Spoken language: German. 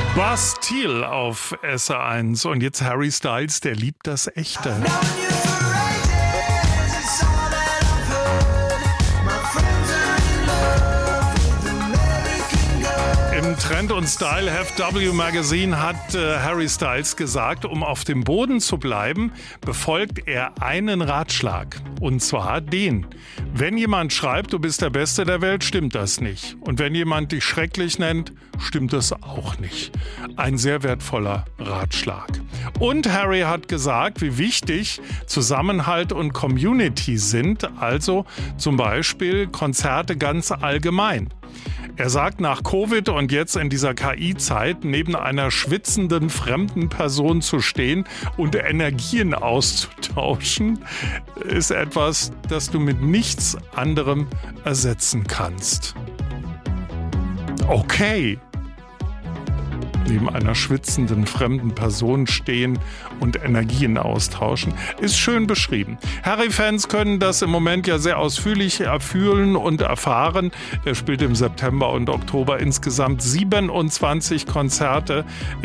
Bastille auf SR1 und jetzt Harry Styles, der liebt das Echte. Im Trend- und Style-Heft W Magazine hat Harry Styles gesagt, um auf dem Boden zu bleiben, befolgt er einen Ratschlag. Und zwar den: Wenn jemand schreibt, du bist der Beste der Welt, stimmt das nicht. Und wenn jemand dich schrecklich nennt, stimmt das auch nicht. Ein sehr wertvoller Ratschlag. Und Harry hat gesagt, wie wichtig Zusammenhalt und Community sind, also zum Beispiel Konzerte ganz allgemein. Er sagt, nach Covid und jetzt in dieser KI-Zeit neben einer schwitzenden fremden Person zu stehen und Energien auszutauschen, ist etwas, das du mit nichts anderem ersetzen kannst. Okay. Neben einer schwitzenden fremden Person stehen und Energien austauschen, ist schön beschrieben. Harry-Fans können das im Moment ja sehr ausführlich erfühlen und erfahren. Er spielt im September und Oktober insgesamt 27 Konzerte